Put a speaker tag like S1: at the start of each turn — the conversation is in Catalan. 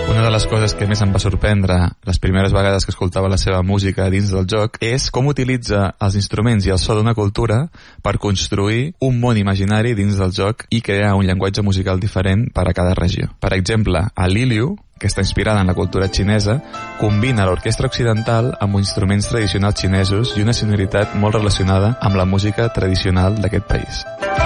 S1: Una de les coses que més em va sorprendre les primeres vegades que escoltava la seva música dins del joc és com utilitza els instruments i el so d'una cultura per construir un món imaginari dins del joc i crear un llenguatge musical diferent per a cada regió. Per exemple, a Liliu, que està inspirada en la cultura xinesa, combina l'orquestra occidental amb instruments tradicionals xinesos i una sonoritat molt relacionada amb la música tradicional d'aquest país.